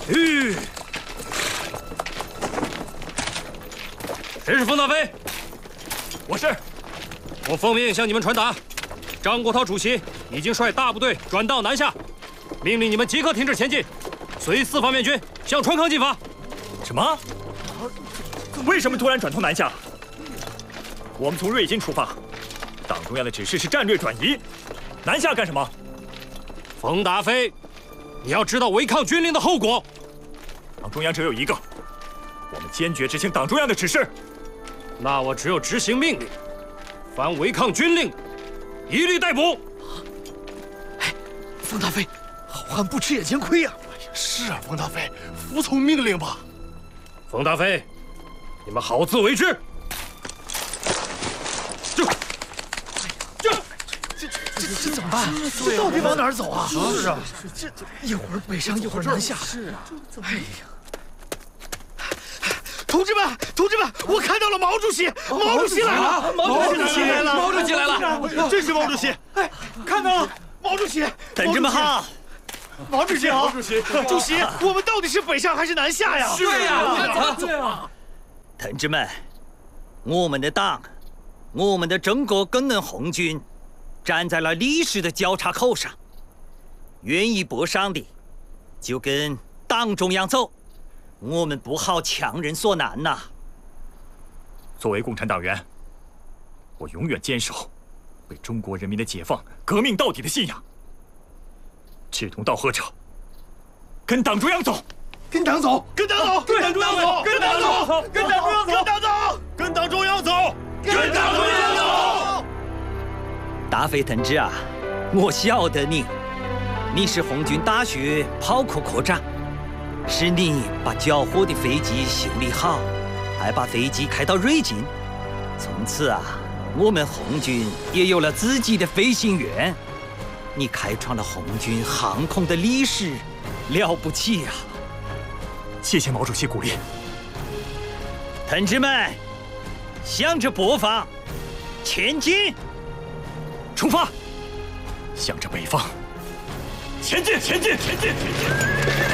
谁是冯大飞？ 我是。 我奉命向你们传达，张国焘主席已经率大部队转到南下，命令你们即刻停止前进，随四方面军向川康进发。 什么？为什么突然转头南下？我们从瑞金出发，党中央的指示是战略转移，南下干什么？ 冯达飞，你要知道违抗军令的后果。 党中央只有一个，我们坚决执行党中央的指示。 那我只有执行命令，凡违抗军令，一律逮捕。 哎，冯大飞，好汉不吃眼前亏呀！ 是啊，冯大飞，服从命令吧。 冯大飞，你们好自为之。 这怎么办？这到底往哪儿走啊？是啊，这一会儿北上，一会儿南下。是啊，哎呀！同志们，我看到了毛主席，毛主席来了，毛主席来了， 毛主席来了， 这是毛主席！哎，看到了，毛主席！ 同志们好， 毛主席好，主席，我们到底是北上还是南下呀？ 是呀， 对啊。 同志们，我们的党，我们的中国工农红军，站在了历史的交叉口上，愿意北上的，就跟党中央走。我们不好强人所难呐。 作为共产党员，我永远坚守为中国人民的解放革命到底的信仰。志同道合者，跟党中央走， 跟党走，跟党走， 跟党中央走， 跟党走，跟党中央走，跟党走， 跟党中央走， 跟党中央走。 大飞同志啊，我晓得你是红军大学炮科科长。是你把缴获的飞机修理好，还把飞机开到瑞金。从此啊，我们红军也有了自己的飞行员。你开创了红军航空的历史，了不起呀！ 谢谢毛主席鼓励。 同志们，向着北方前进！ 出发，向着北方前进，前进，前进，前进！